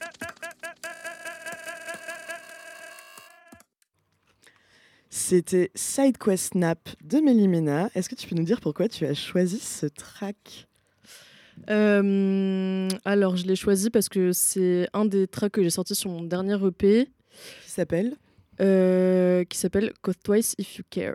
C'était Side Quest Snap de Melimena. Est-ce que tu peux nous dire pourquoi tu as choisi ce track ? Alors, je l'ai choisi parce que c'est un des tracks que j'ai sorti sur mon dernier EP. Qui s'appelle Cause Twice If You Care.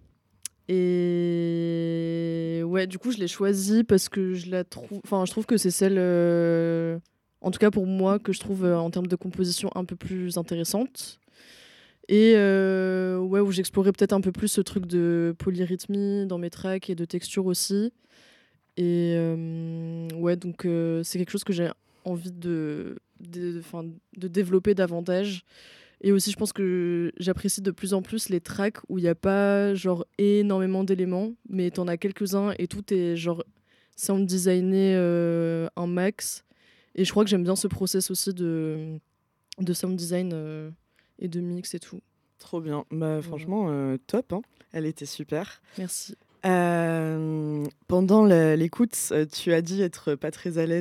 Et ouais, du coup, je l'ai choisi parce que je trouve que c'est celle, en tout cas pour moi, que je trouve en termes de composition un peu plus intéressante. Et ouais, où j'explorais peut-être un peu plus ce truc de polyrythmie dans mes tracks et de texture aussi. Et ouais, donc c'est quelque chose que j'ai envie de développer davantage. Et aussi, je pense que j'apprécie de plus en plus les tracks où il n'y a pas genre énormément d'éléments, mais t'en as quelques-uns et tout est genre sound designé un max. Et je crois que j'aime bien ce process aussi de sound design et de mix et tout. Trop bien. Bah, franchement, top. Hein. Elle était super. Merci. Pendant l'écoute, tu as dit être pas très à l'aise.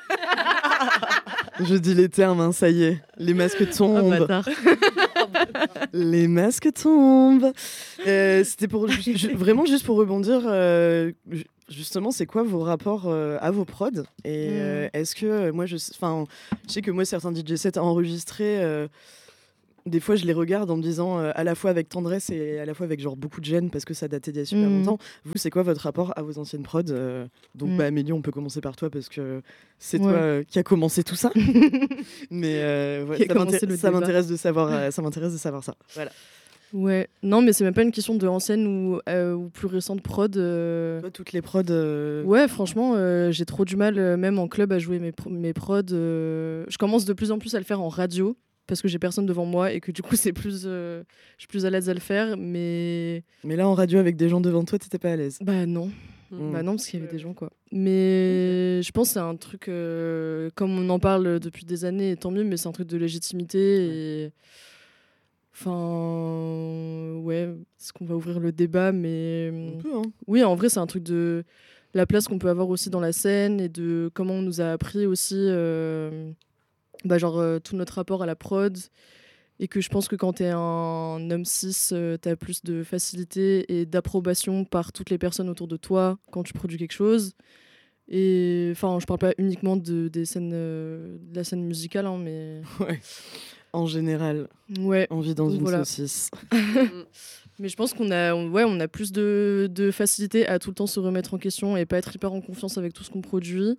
Je dis les termes, hein, ça y est. Les masques tombent. Oh, bâtard. Les masques tombent. C'était vraiment juste pour rebondir. Justement, c'est quoi vos rapports à vos prods ? Et est-ce que moi, je sais que moi, certains DJ sets enregistrés. Des fois, je les regarde en me disant à la fois avec tendresse et à la fois avec genre beaucoup de gêne parce que ça datait d'il y a super longtemps. Vous, c'est quoi votre rapport à vos anciennes prods ? Donc, Amélie, on peut commencer par toi parce que c'est toi qui a commencé tout ça. Mais ça m'intéresse de savoir ça. Voilà. Ouais, non, mais c'est même pas une question de ancienne ou plus récente prod. Toi, toutes les prods. Ouais, franchement, j'ai trop du mal, même en club, à jouer mes prods. Je commence de plus en plus à le faire en radio. Parce que j'ai personne devant moi et que du coup je suis plus à l'aise à le faire, mais là en radio avec des gens devant toi, t'étais pas à l'aise? Bah non. Bah non, parce qu'il y avait des gens quoi. Mais je pense que c'est un truc comme on en parle depuis des années, et tant mieux, mais c'est un truc de légitimité et enfin ouais, est-ce qu'on va ouvrir le débat, mais on peut, hein. Oui, en vrai c'est un truc de la place qu'on peut avoir aussi dans la scène et de comment on nous a appris aussi tout notre rapport à la prod, et que je pense que quand t'es un homme cis, t'as plus de facilité et d'approbation par toutes les personnes autour de toi quand tu produis quelque chose. Et enfin, je parle pas uniquement de la scène musicale, hein, mais ouais. En général, ouais. On vit dans une saucisse. Mais je pense qu'on a plus de facilité à tout le temps se remettre en question et pas être hyper en confiance avec tout ce qu'on produit.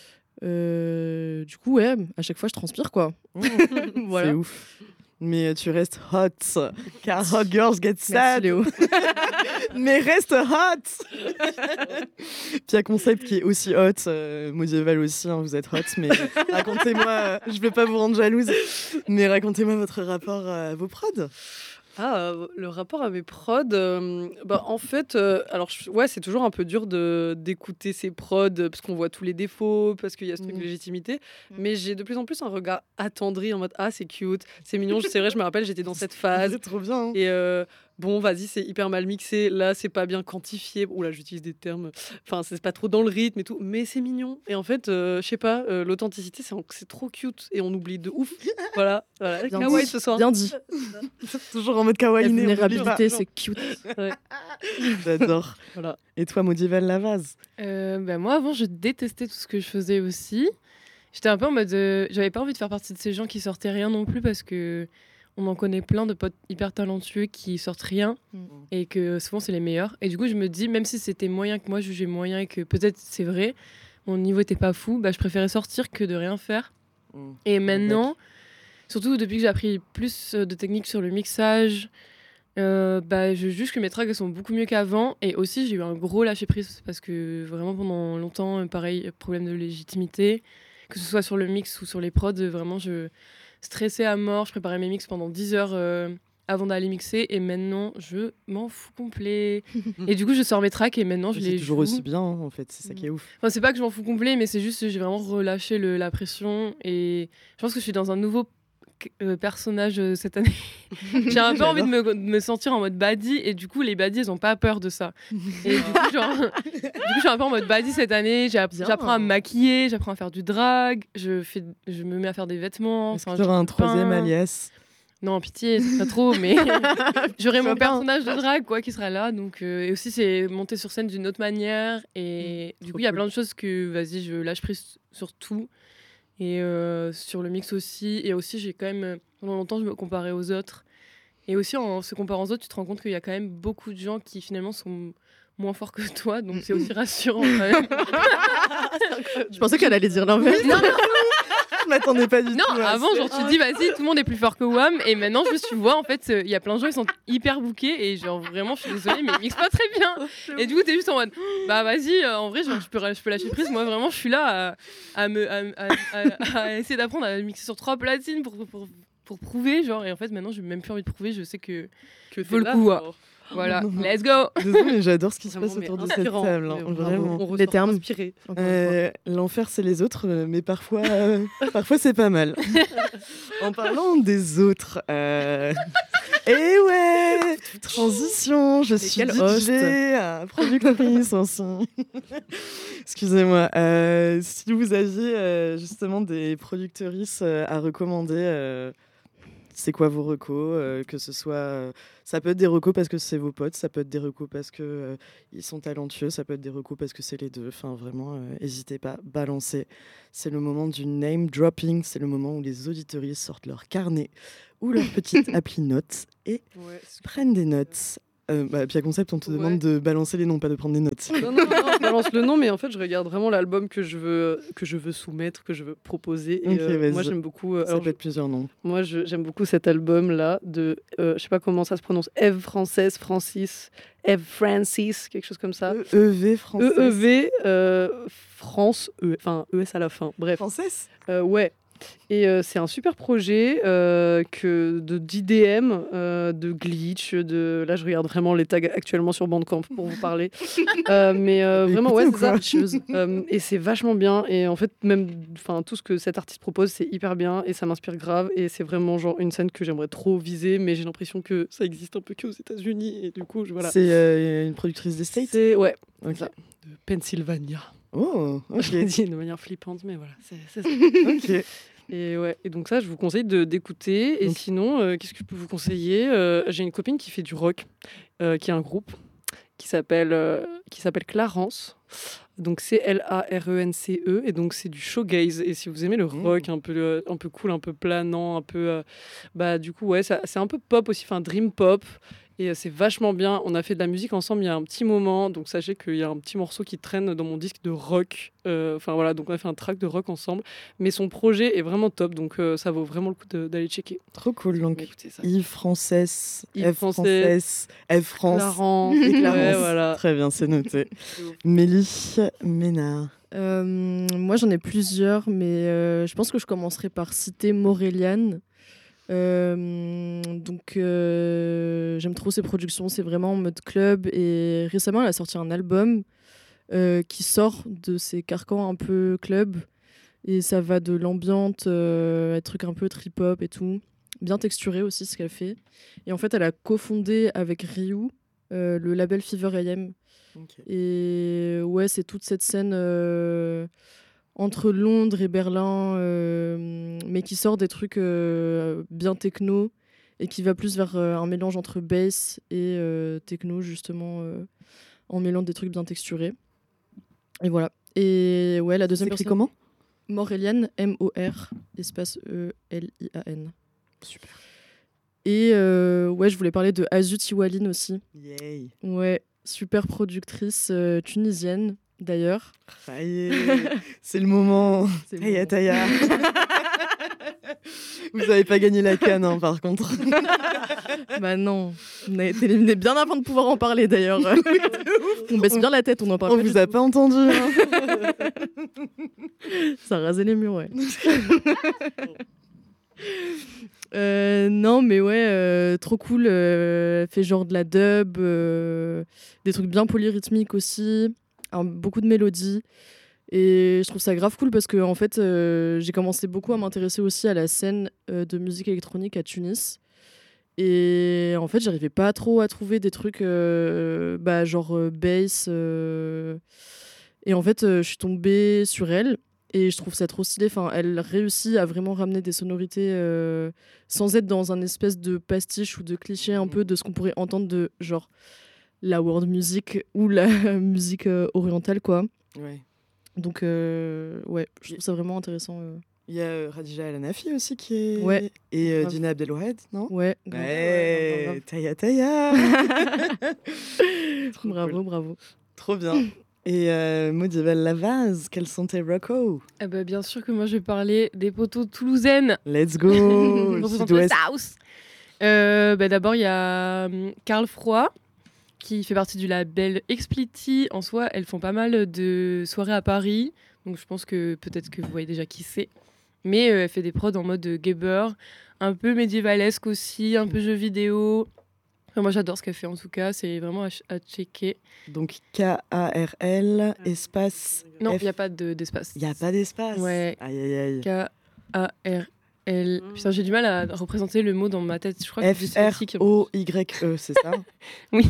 Du coup, ouais, à chaque fois, je transpire, quoi. Voilà. C'est ouf. Mais tu restes hot, car hot girls get sad. Merci, Léo. Mais reste hot. Puis il y a Concept qui est aussi hot, Modieval aussi, hein, vous êtes hot. Mais racontez-moi, je vais pas vous rendre jalouse, mais racontez-moi votre rapport à vos prods. Le rapport à mes prods, en fait, c'est toujours un peu dur d'écouter ces prods parce qu'on voit tous les défauts, parce qu'il y a ce truc de légitimité. Mais j'ai de plus en plus un regard attendri en mode c'est cute, c'est mignon. C'est vrai, je me rappelle, j'étais dans cette phase. C'est trop bien. Hein. Et bon, vas-y, c'est hyper mal mixé. Là, c'est pas bien quantifié. Oula, j'utilise des termes. Enfin, c'est pas trop dans le rythme et tout, mais c'est mignon. Et en fait, je sais pas, l'authenticité, c'est trop cute et on oublie de ouf. Voilà. Kawaii ce soir. Bien dit. Toujours en mode kawaii. La vulnérabilité, c'est cute. Ouais. J'adore. Voilà. Et toi, Modieval Lavaz? Moi, avant, je détestais tout ce que je faisais aussi. J'étais un peu en mode... j'avais pas envie de faire partie de ces gens qui sortaient rien non plus parce que on en connaît plein de potes hyper talentueux qui sortent rien et que souvent, c'est les meilleurs. Et du coup, je me dis, même si c'était moyen que moi, je jugeais moyen et que peut-être c'est vrai, mon niveau était pas fou, je préférais sortir que de rien faire. Et maintenant, surtout depuis que j'ai appris plus de techniques sur le mixage, je juge que mes tracks sont beaucoup mieux qu'avant. Et aussi, j'ai eu un gros lâcher-prise parce que vraiment, pendant longtemps, pareil, problème de légitimité, que ce soit sur le mix ou sur les prods, vraiment, je stressais à mort. Je préparais mes mix pendant 10 heures avant d'aller mixer. Et maintenant, je m'en fous complet. Et du coup, je sors mes tracks et maintenant, je les joue. C'est toujours aussi bien, en fait. C'est ça qui est ouf. Enfin, c'est pas que je m'en fous complet, mais c'est juste que j'ai vraiment relâché la pression. Et je pense que je suis dans un nouveau personnage cette année. J'ai un peu envie de me sentir en mode baddie et du coup les baddies elles ont pas peur de ça. Et du coup, je suis un peu en mode baddie cette année. J'apprends à me maquiller, j'apprends à faire du drag, je me mets à faire des vêtements. Est-ce que tu auras un troisième alias? Non, pitié, c'est pas trop, mais j'aurai mon personnage de drague quoi, qui sera là. Donc, et aussi, c'est monter sur scène d'une autre manière. Et du coup, il y a plein de choses que, vas-y, je lâche prise sur tout. Et sur le mix aussi. Et aussi, j'ai quand même, pendant longtemps, je me comparais aux autres. Et aussi, en se comparant aux autres, tu te rends compte qu'il y a quand même beaucoup de gens qui, finalement, sont moins forts que toi. Donc, c'est aussi rassurant quand même. Je pensais qu'elle allait dire l'inverse. Non, Je m'attendais pas du tout. Non, avant, genre, tu te dis, vas-y, tout le monde est plus fort que WAM. Et maintenant, tu vois, en fait, il y a plein de gens, ils sont hyper bookés. Et genre, vraiment, je suis désolée, mais ils mixent pas très bien. Et du coup, t'es juste en mode, bah, vas-y, en vrai, genre, je peux lâcher prise. Moi, vraiment, je suis là à essayer d'apprendre à mixer sur 3 platines pour prouver. Genre, et en fait, maintenant, j'ai même plus envie de prouver. Je sais que vaut le coup. Voilà, let's go. Désolée, mais j'adore ce qui se Vraiment, passe autour de mais cette inspirant. table. Mais Vraiment. on Les termes. inspiré. L'enfer, c'est les autres, mais parfois c'est pas mal. En parlant des autres, et ouais, transition, je suis quel DJ, host productrice aussi. Excusez-moi. Si vous aviez justement des productrices à recommander, c'est quoi vos recos, que ce soit ça peut être des recos parce que c'est vos potes, ça peut être des recos parce que ils sont talentueux, ça peut être des recos parce que c'est les deux. Enfin vraiment, n'hésitez pas, balancez. C'est le moment du name dropping, c'est le moment où les auditeuristes sortent leur carnet ou leur petite appli notes et prennent des notes. Pia Concept, on te demande de balancer les noms, pas de prendre des notes. Non, je balance le nom, mais en fait, je regarde vraiment l'album que je veux soumettre, que je veux proposer. Et moi, j'aime beaucoup. Ça peut être plusieurs noms. Moi, j'aime beaucoup cet album-là de, je sais pas comment ça se prononce, Eve Francis, quelque chose comme ça. EEV française. EEV France, enfin ES à la fin. Bref. Française. Ouais. Et c'est un super projet d'IDM, de glitch, là je regarde vraiment les tags actuellement sur Bandcamp pour vous parler. Mais vraiment, ouais, c'est ça. Et c'est vachement bien. Et en fait, même tout ce que cet artiste propose, c'est hyper bien et ça m'inspire grave. Et c'est vraiment genre une scène que j'aimerais trop viser, mais j'ai l'impression que ça existe un peu qu'aux États-Unis. Et du coup, voilà. C'est une productrice des States. Ouais, okay. ça, de Pennsylvania. Oh, ok. Je l'ai dit de manière flippante, mais voilà, c'est ça. Ok. Et donc ça, je vous conseille d'écouter. Et sinon, qu'est-ce que je peux vous conseiller? J'ai une copine qui fait du rock, qui a un groupe qui s'appelle Clarence. Donc c'est Larence. Et donc c'est du shoegaze. Et si vous aimez le rock un peu cool, un peu planant, un peu... du coup, ouais, c'est un peu pop aussi, enfin dream pop. Et c'est vachement bien. On a fait de la musique ensemble il y a un petit moment. Donc sachez qu'il y a un petit morceau qui traîne dans mon disque de rock. Voilà, donc on a fait un track de rock ensemble. Mais son projet est vraiment top. Donc ça vaut vraiment le coup d'aller checker. Trop cool. Donc ça. Yves Française, Yves F France. Clarence. Et Clarence. Ouais, voilà. Très bien, c'est noté. Mélie Ménard. Moi j'en ai plusieurs, mais je pense que je commencerai par citer Moreliane. Donc j'aime trop ses productions, c'est vraiment en mode club et récemment elle a sorti un album qui sort de ses carcans un peu club et ça va de l'ambiante à des trucs un peu trip-hop et tout, bien texturé aussi ce qu'elle fait. Et en fait elle a cofondé avec Ryu le label Fever AM. Okay. Et ouais, c'est toute cette scène entre Londres et Berlin, mais qui sort des trucs bien techno et qui va plus vers un mélange entre bass et techno, justement, en mêlant des trucs bien texturés. Et voilà. Et ouais, la deuxième personne... comment? Moreliane, M-O-R, espace E-L-I-A-N. Super. Et ouais, je voulais parler de Azu Tiwaline aussi. Yay. Ouais, super productrice tunisienne. D'ailleurs. Ça y est, c'est le moment. Taya Taya. Vous n'avez pas gagné la canne, hein, par contre. Bah non, on a été éliminés bien avant de pouvoir en parler, d'ailleurs. On baisse bien la tête, on en parle. On vous a pas entendu. Hein. Ça a rasé les murs, ouais. Non, mais ouais, trop cool. Fait genre de la dub, des trucs bien polyrythmiques aussi. Beaucoup de mélodies Et je trouve ça grave cool parce que en fait, j'ai commencé beaucoup à m'intéresser aussi à la scène de musique électronique à Tunis. Et en fait, j'arrivais pas trop à trouver des trucs genre bass. Et en fait, je suis tombée sur elle et je trouve ça trop stylé. Enfin, elle réussit à vraiment ramener des sonorités sans être dans un espèce de pastiche ou de cliché un peu de ce qu'on pourrait entendre de genre la world music ou la musique orientale, quoi. Ouais. Donc, ouais, je trouve ça vraiment intéressant. Il y a Radija El Hanafi aussi qui est. Ouais. Et Grave. Dina Abdelwahed, non? Ouais. Ouais, Taya Taya. Trop Bravo, cool. bravo. Trop bien. Et Maudivelle Lavaz, quels sont tes recos? Ah bah, bien sûr que moi je vais parler des poteaux toulousaines. Let's go. Représente le Sud-Ouest. South. D'abord, il y a Carl Froid, qui fait partie du label Explity. En soi, elles font pas mal de soirées à Paris. Donc je pense que peut-être que vous voyez déjà qui c'est. Mais elle fait des prods en mode Geber, un peu médiévalesque aussi, un peu jeu vidéo. Enfin, moi j'adore ce qu'elle fait en tout cas, c'est vraiment à checker. Donc Karl, espace. Non, il F. n'y a pas d'espace. Il n'y a pas d'espace. Ouais. Aïe aïe aïe. Karl. Putain, j'ai du mal à représenter le mot dans ma tête. Je crois que c'est dyslexique. F-R-O-Y-E, c'est ça? Oui.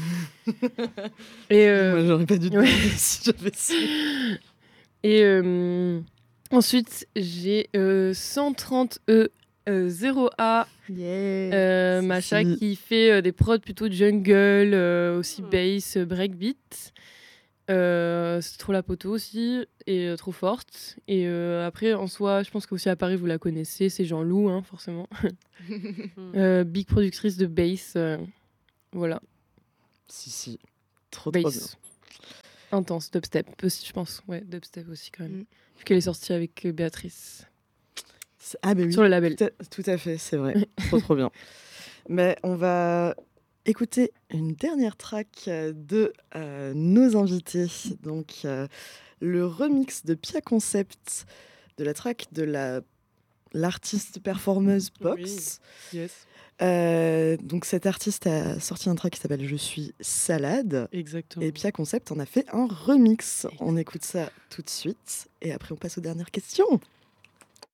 Et Moi, j'aurais pas dû te ouais. demander si j'avais su. Et ensuite, j'ai 130E 0A, Macha Si. qui fait des prods plutôt jungle, aussi bass, breakbeat. C'est trop la poteau aussi, et trop forte. Et après, en soi, je pense qu'aussi à Paris, vous la connaissez, c'est Jean-Loup, hein, forcément. Big productrice de bass. Voilà, Si. Trop bien. bass. Intense, dubstep aussi, je pense. Ouais, dubstep aussi quand même. Mm. Vu qu'elle est sortie avec Béatrice Ah ben oui. sur le label. Tout à fait, c'est vrai. trop bien. Mais on va écouter une dernière track de nos invités. Donc le remix de Pia Concept de la track de l'artiste performeuse Box. Oui. Yes, Donc cet artiste a sorti un track qui s'appelle Je suis salade. exactement. Et Pia Concept en a fait un remix. On écoute ça tout de suite et après on passe aux dernières questions.